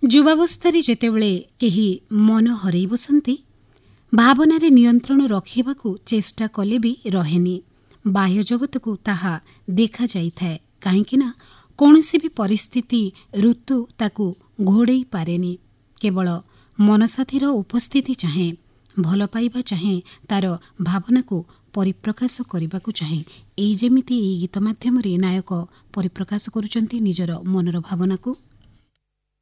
ଯୁବାବସ୍ଥାରେ ଯେତେବେଳେ କେହି ମନ ହରାଇ ବସନ୍ତି, ଭାବନାରେ ନିୟନ୍ତ୍ରଣ ରଖିବାକୁ ଚେଷ୍ଟା କଲେ ବି ରହେନି। ବାହ୍ୟ ଜଗତକୁ ତାହା ଦେଖାଯାଇଥାଏ, କାହିଁକିନା କୌଣସି ବି ପରିସ୍ଥିତି ଋତୁ ତାକୁ ଘୋଡ଼େଇ ପାରେନି। କେବଳ ମନସାଥୀର ଉପସ୍ଥିତି ଚାହେଁ, ଭଲ ପାଇବା ଚାହେଁ, ତାର ଭାବନାକୁ ପରିପ୍ରକାଶ କରିବାକୁ ଚାହେଁ। ଏଇ ଯେମିତି ଏହି ଗୀତ ମାଧ୍ୟମରେ ନାୟକ ପରିପ୍ରକାଶ କରୁଛନ୍ତି ନିଜର ମନର ଭାବନାକୁ।